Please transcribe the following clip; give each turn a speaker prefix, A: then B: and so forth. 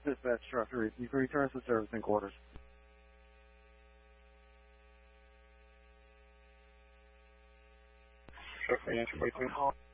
A: Dispatch structure, you can return to servicing quarters.
B: Answer by